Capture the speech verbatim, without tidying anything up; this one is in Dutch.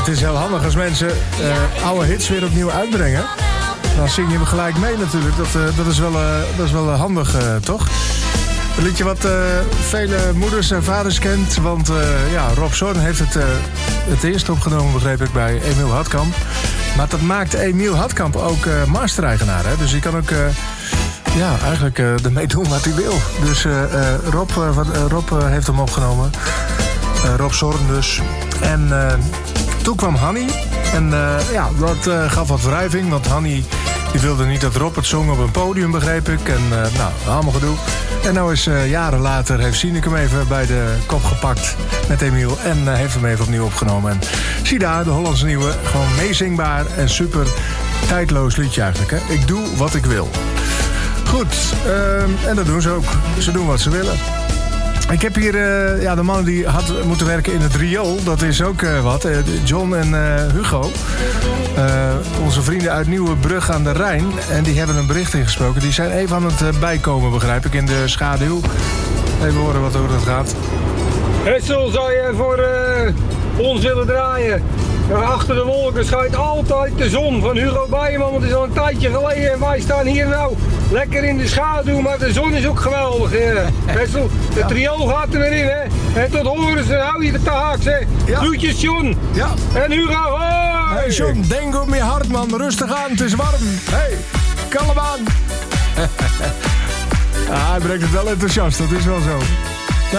Het is heel handig als mensen uh, oude hits weer opnieuw uitbrengen. Dan zing je hem gelijk mee natuurlijk. Dat, uh, dat is wel, uh, dat is wel uh, handig, uh, toch? Een liedje wat uh, vele moeders en vaders kent. Want uh, ja, Rob Zorn heeft het, uh, het eerst opgenomen, begreep ik, bij Emiel Hartkamp. Maar dat maakt Emiel Hartkamp ook uh, master-eigenaar. Hè? Dus hij kan ook uh, ja, eigenlijk uh, ermee doen wat hij wil. Dus uh, uh, Rob, uh, uh, Rob uh, heeft hem opgenomen. Uh, Rob Zorn dus. En uh, toen kwam Hanny. En uh, ja, dat uh, gaf wat wrijving. Want Hanny die wilde niet dat Rob het zong op een podium, begreep ik. En uh, nou, allemaal gedoe. En nou is uh, jaren later heeft Sineke hem even bij de kop gepakt met Emiel. En uh, heeft hem even opnieuw opgenomen. En zie daar, de Hollandse nieuwe. Gewoon meezingbaar en super tijdloos liedje eigenlijk. Hè? Ik doe wat ik wil. Goed, uh, en dat doen ze ook. Ze doen wat ze willen. Ik heb hier uh, ja, de man die had moeten werken in het riool. Dat is ook uh, wat. Uh, John en uh, Hugo. Uh, onze vrienden uit Nieuwebrug aan de Rijn. En die hebben een bericht ingesproken. Die zijn even aan het uh, bijkomen, begrijp ik, in de schaduw. Even horen wat over dat gaat. Hessel, zou je voor uh, ons willen draaien? Ja, achter de wolken schijnt altijd de zon van Hugo Bijeman. Want het is al een tijdje geleden en wij staan hier nou lekker in de schaduw. Maar de zon is ook geweldig. Hessel, de ja. trio gaat er weer in. Hè? En tot horen ze, hou je de taaks. Ja. Groetjes John. Ja. En Hugo, hoi! Hey John, denk op je hart man. Rustig aan, het is warm. Hey, kalm aan. Ah, hij brengt het wel enthousiast, dat is wel zo.